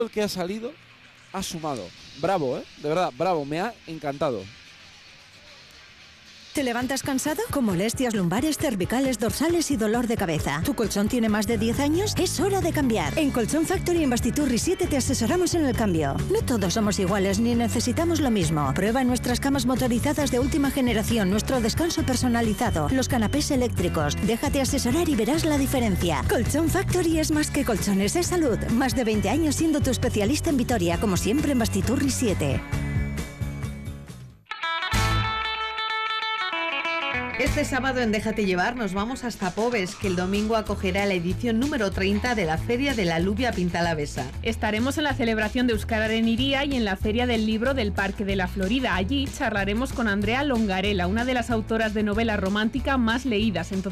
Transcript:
el que ha salido ha sumado. Bravo, de verdad, bravo, me ha encantado. ¿Te levantas cansado? Con molestias lumbares, cervicales, dorsales y dolor de cabeza. ¿Tu colchón tiene más de 10 años? Es hora de cambiar. En Colchón Factory en Bastiturri 7 te asesoramos en el cambio. No todos somos iguales ni necesitamos lo mismo. Prueba nuestras camas motorizadas de última generación, nuestro descanso personalizado, los canapés eléctricos. Déjate asesorar y verás la diferencia. Colchón Factory es más que colchones, es salud. Más de 20 años siendo tu especialista en Vitoria, como siempre en Bastiturri 7. Este sábado en Déjate Llevar nos vamos hasta Pobes, que el domingo acogerá la edición número 30 de la Feria de la Alubia Pintalavesa. Estaremos en la celebración de Euskararen Iría y en la Feria del Libro del Parque de la Florida. Allí charlaremos con Andrea Longarela, una de las autoras de novela romántica más leídas en todo